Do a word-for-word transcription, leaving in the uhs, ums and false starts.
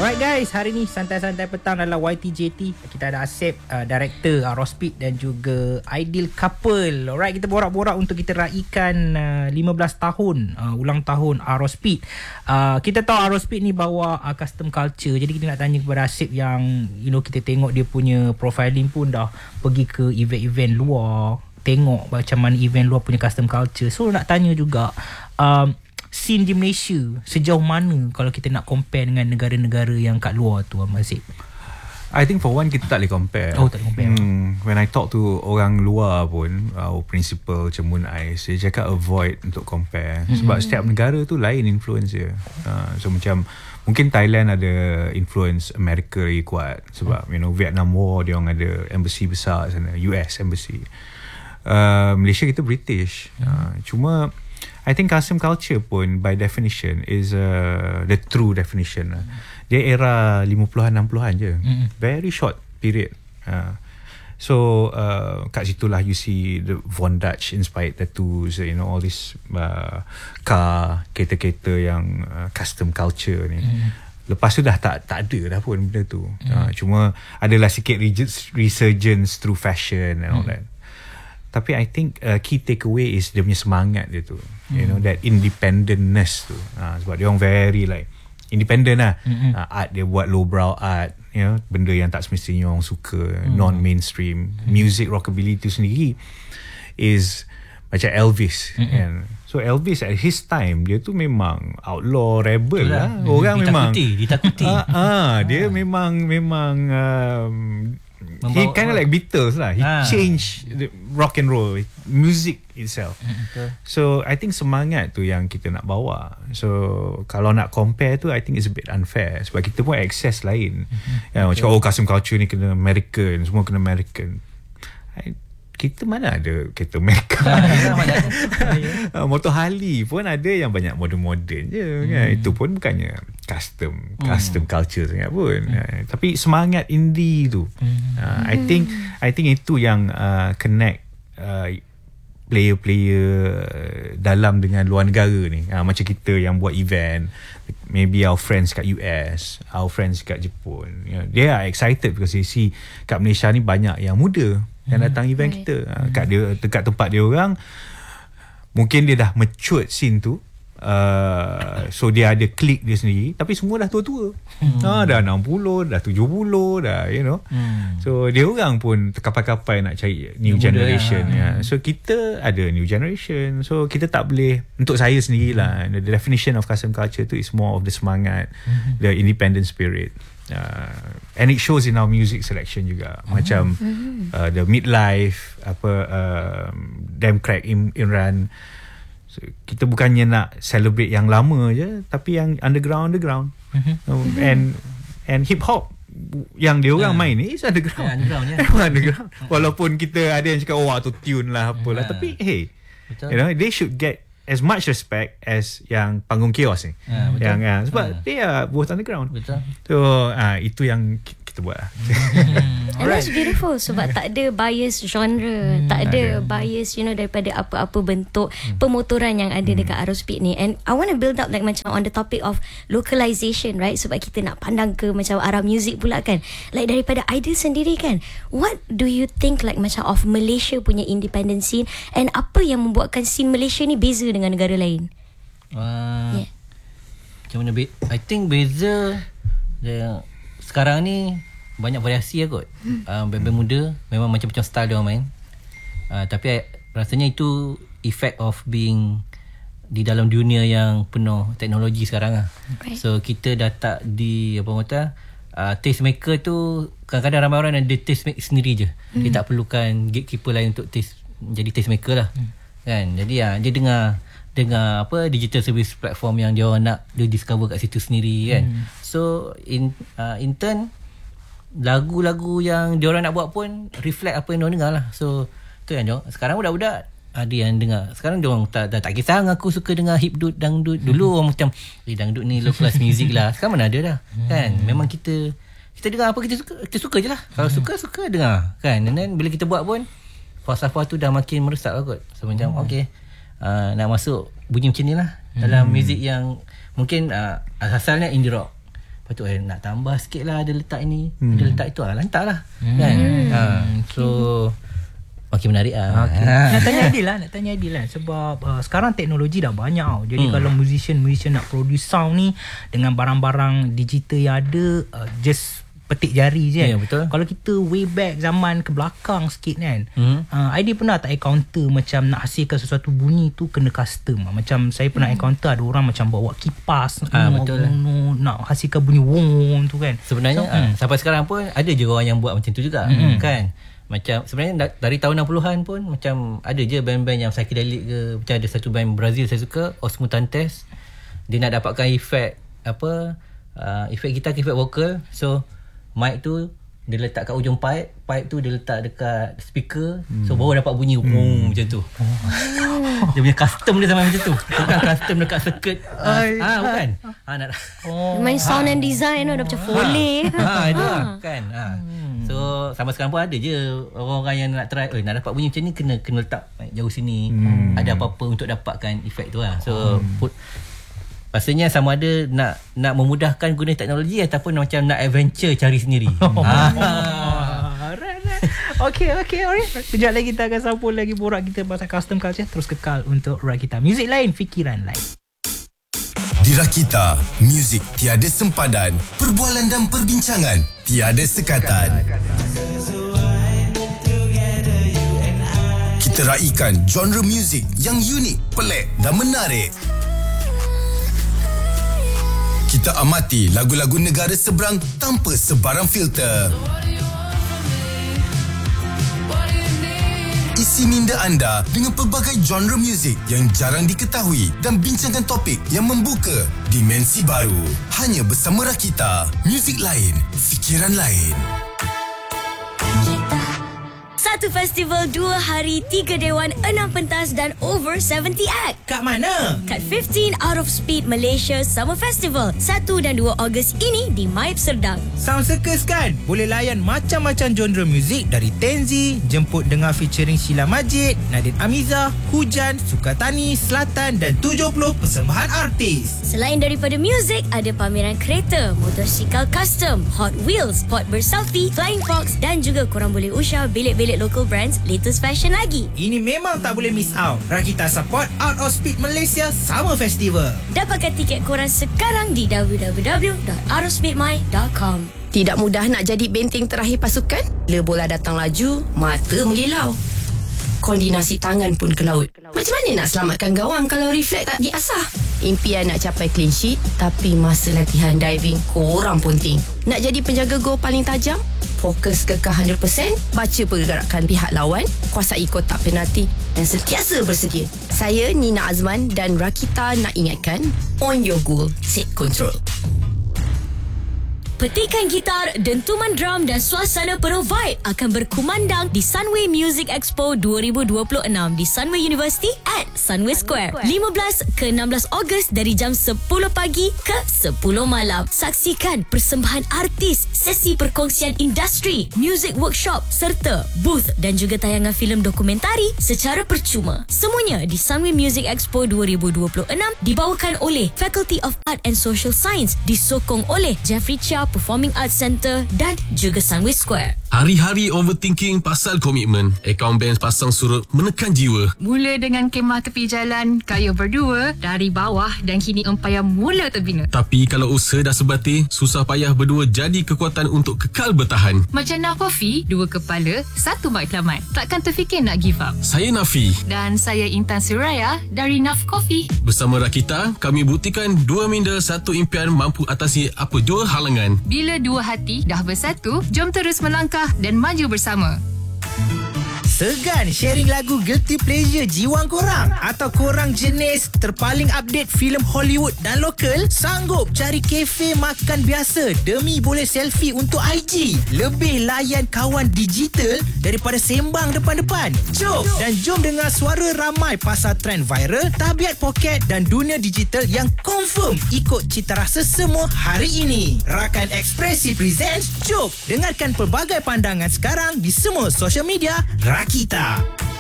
Alright guys, hari ni santai-santai petang dalam Y T J T. Kita ada Asep, uh, director Aerospeed, dan juga Ideal Couple. Alright, kita borak-borak untuk kita raikan uh, lima belas tahun uh, ulang tahun Aerospeed. uh, Kita tahu Aerospeed ni bawa uh, custom culture. Jadi kita nak tanya kepada Asep yang you know, kita tengok dia punya profiling pun dah pergi ke event-event luar, tengok macam mana event luar punya custom culture. So nak tanya juga, um, scene di Malaysia sejauh mana kalau kita nak compare dengan negara-negara yang kat luar tu, Aziz? I think for one, kita tak boleh compare. Oh, tak boleh compare. Hmm, when I talk to orang luar pun, our principal Cemun Ais, dia cakap avoid untuk compare. Hmm. Sebab setiap negara tu lain influence dia. Uh, so macam mungkin Thailand ada influence Amerika lagi kuat. Sebab you know, Vietnam War dia orang ada embassy besar sana, U S embassy. Uh, Malaysia kita British. Uh, cuma I think custom culture pun by definition is uh, the true definition. Mm. Dia era lima puluhan enam puluhan je. Mm. Very short period. Uh, so uh, kat situlah you see the Von Dutch inspired tattoos, you know, all this uh, car, kereta-kereta yang uh, custom culture ni. Mm. Lepas tu dah tak tak ada dah pun benda tu. Mm. Uh, cuma adalah sikit resurgence through fashion and all mm. that. Tapi I think uh, key takeaway is dia punya semangat dia tu. Mm. You know, that independentness tu. Uh, sebab dia orang very like independent lah. Mm-hmm. Uh, art dia buat lowbrow art. You know, benda yang tak semestinya orang suka. Mm. Non-mainstream. Mm. Music rockabilly tu sendiri is macam Elvis. Mm-hmm. Kan? So Elvis at his time, dia tu memang outlaw, rebel lah. lah. Orang ditakuti, memang ditakuti. Ah, ah, dia memang memang um, Membawa, he kind of like Beatles lah. He ah. changed the rock and roll music itself. Mm-hmm. So I think semangat tu yang kita nak bawa. So kalau nak compare tu, I think it's a bit unfair. Sebab kita pun access lain. Mm-hmm. Yang macam oh, custom culture ni kena American, semua kena American. I, kita mana ada kereta Amerika. Motor Harley pun ada yang banyak modern-modern je. Hmm. Kan? Itu pun bukannya custom hmm. custom culture sangat pun. Hmm. Tapi semangat indie tu. Hmm. Uh, I think I think itu yang uh, connect uh, player-player dalam dengan luar negara ni. Uh, macam kita yang buat event, maybe our friends kat U S, our friends kat Jepun. You know, they are excited because they see kat Malaysia ni banyak yang muda yang datang event right. kita. Hmm. Kat dia, dekat tempat dia orang, mungkin dia dah matured scene tu. Uh, so dia ada klik dia sendiri, tapi semua dah tua-tua. Hmm. Ha, dah enam puluh, dah tujuh puluh, dah you know. Hmm. So dia orang pun terkapai-kapai nak cari new yang generation. Ya. So kita ada new generation. So kita tak boleh, untuk saya sendirilah, hmm. the definition of custom culture tu is more of the semangat, hmm. the independent spirit. Uh, and it shows in our music selection juga. Oh. Macam uh, the midlife, apa uh, Damn Crack in Imran. So, kita bukannya nak celebrate yang lama je, tapi yang underground underground. Mm-hmm. Um, and and hip hop yang dia orang yeah. main ni is underground. Yeah, underground yeah. underground. Walaupun kita ada yang cakap oh auto tune lah apalah, yeah. tapi hey, betul. You know, they should get as much respect as yang panggung chaos ni. Yeah, yang uh, sebab yeah. they are both underground. Betul. So uh, itu yang kita buat lah. Hmm. And that's beautiful sebab tak ada bias genre, hmm. tak ada, ada bias you know daripada apa-apa bentuk hmm. pemotoran yang ada hmm. dekat Aerospeed ni. And I want to build up like macam on the topic of localization, right? Sebab kita nak pandang ke macam arah music pula kan. Like daripada Ideal sendiri kan, what do you think like macam of Malaysia punya independent scene, and apa yang membuatkan scene Malaysia ni beza dengan negara lain? Uh, yeah. Macam mana? I think beza dia, sekarang ni banyak variasi lah kot. uh, Band-band muda memang macam-macam style dia orang main. uh, Tapi rasanya itu effect of being di dalam dunia yang penuh teknologi sekarang lah. Okay. So kita dah tak di apa kata uh, taste maker tu. Kadang-kadang ramai orang ada taste make sendiri je. hmm. Dia tak perlukan gatekeeper lain untuk taste, jadi taste maker lah. hmm. Kan. Jadi ya, dia dengar dengar apa digital service platform yang dia orang nak, dia discover kat situ sendiri kan. hmm. So in uh, in turn, lagu-lagu yang dia orang nak buat pun reflect apa yang dia orang dengar lah. So tu kan. Sekarang budak-budak ada yang dengar, sekarang dia orang tak, tak, tak kisah aku suka dengar hipdut, dangdut. Dulu hmm. orang macam eh dangdut ni low class music lah. Sekarang mana ada dah. hmm. Kan. Memang kita kita dengar apa kita suka, kita suka je lah. Kalau hmm. suka suka dengar kan. And then bila kita buat pun falsafah tu dah makin meresap lah kot. So macam hmm. okay, uh, nak masuk bunyi macam ni lah dalam hmm. muzik yang mungkin uh, asalnya indie rock. Lepas tu eh, nak tambah sikit lah, ada letak ini, hmm. ada letak itu lah, lantak lah hmm. kan. Ha, so makin menarik lah. Okay. Nak tanya Adil lah, nak tanya Adil lah. Sebab uh, sekarang teknologi dah banyak tau. Jadi hmm. kalau musician-musician nak produce sound ni dengan barang-barang digital yang ada, uh, just petik jari je kan. Ya, betul. Kalau kita way back zaman ke belakang sikit kan, hmm. uh, Adil pernah tak encounter macam nak hasilkan sesuatu bunyi tu kena custom. Macam saya pernah hmm. encounter ada orang macam bawa kipas, ha, no, betul no, nak hasilkan bunyi wong tu kan. Sebenarnya so, uh, hmm. sampai sekarang pun ada je orang yang buat macam tu juga hmm. kan. Macam sebenarnya dari tahun enam puluhan pun macam ada je band-band yang psychedelic ke. Macam ada satu band Brazil saya suka, Os Mutantes. Dia nak dapatkan efek apa, uh, efek gitar, efek vokal. So mic tu dia letak kat ujung pipe, pipe tu dia letak dekat speaker, hmm. so baru dapat bunyi hmm. oh, macam tu. Oh. Dia punya custom dia sampai macam tu. Bukan custom dekat circuit. Ah, ah bukan. Ah nak. Oh. Main sound and design tu dah macam Foley. Ha itu kan. Ha. So sampai sekarang pun ada je orang-orang yang nak try, eh nak dapat bunyi macam ni kena kena letak jauh sini. Hmm. Ada apa-apa untuk dapatkan efek tu lah. So hmm. put pastinya sama ada nak nak memudahkan guna teknologi ataupun macam nak adventure cari sendiri. Oh. Ah. Okay, okay, alright. Sekejap lagi kita akan sambung lagi borak kita pasal custom culture. Terus kekal untuk Rakita. Muzik lain, fikiran lain. Di Rakita, muzik tiada sempadan, perbualan dan perbincangan tiada sekatan. Kita raikan genre muzik yang unik, pelik dan menarik. Kita amati lagu-lagu negara seberang tanpa sebarang filter. Isi minda anda dengan pelbagai genre muzik yang jarang diketahui dan bincangkan topik yang membuka dimensi baru. Hanya bersama Rakita, muzik lain, fikiran lain. Satu festival, dua hari, tiga dewan, enam pentas dan over tujuh puluh act. Kat mana? Kat fifteen Out of Speed Malaysia Summer Festival, satu dan dua Ogos ini di Maib Serdang. Sound Circus kan? Boleh layan macam-macam genre muzik dari Tenzi, Jemput Dengar featuring Sheila Majid, Nadine Amiza, Hujan, Sukatani, Selatan dan tujuh puluh persembahan artis. Selain daripada muzik, ada pameran kereta, motosikal custom, Hot Wheels, spot berselfie, Flying Fox dan juga korang boleh usah bilik-bilik local brands latest fashion lagi. Ini memang tak boleh miss out. Rakita support Out of Speed Malaysia Summer Festival. Dapatkan tiket korang sekarang di w w w dot out of speed my dot com. Tidak mudah nak jadi benteng terakhir pasukan. Bila bola datang laju, mata mengilau. Koordinasi tangan pun ke laut. Macam mana nak selamatkan gawang kalau refleks tak diasah? Impian nak capai clean sheet, tapi masa latihan diving korang ponting. Nak jadi penjaga gol paling tajam? Fokus kekal one hundred percent, baca pergerakan pihak lawan, kuasai kotak penalti dan sentiasa bersedia. Saya Nina Azman dan Rakita nak ingatkan, on your goal, set control. Petikan gitar, dentuman drum dan suasana penuh vibe akan berkumandang di Sunway Music Expo dua ribu dua puluh enam di Sunway University at Sunway Square. lima belas ke enam belas Ogos dari jam sepuluh pagi ke sepuluh malam. Saksikan persembahan artis, sesi perkongsian industri, music workshop serta booth dan juga tayangan filem dokumentari secara percuma. Semuanya di Sunway Music Expo dua ribu dua puluh enam dibawakan oleh Faculty of Art and Social Science, disokong oleh Jeffrey Chia Performing Arts Centre dan juga Sunway Square. Hari-hari overthinking pasal komitmen. Akaun bank pasang surut menekan jiwa. Mula dengan kemah tepi jalan, kaya berdua, dari bawah dan kini empayar mula terbina. Tapi kalau usaha dah sebatik, susah payah berdua jadi kekuatan untuk kekal bertahan. Macam Naf Coffee, dua kepala, satu matlamat. Takkan terfikir nak give up. Saya Nafi. Dan saya Intan Suraya dari Naf Coffee. Bersama Rakita, kami buktikan dua minda satu impian mampu atasi apa jua halangan. Bila dua hati dah bersatu, jom terus melangkah dan maju bersama. Segan sharing lagu guilty pleasure jiwang korang? Atau korang jenis terpaling update filem Hollywood dan lokal? Sanggup cari kafe makan biasa demi boleh selfie untuk I G? Lebih layan kawan digital daripada sembang depan-depan? Jom dan jom dengar suara ramai pasal trend viral, tabiat poket dan dunia digital yang confirm ikut cita rasa semua hari ini. Rakan Ekspresi presents. Jom dengarkan pelbagai pandangan sekarang di semua social media Rakita.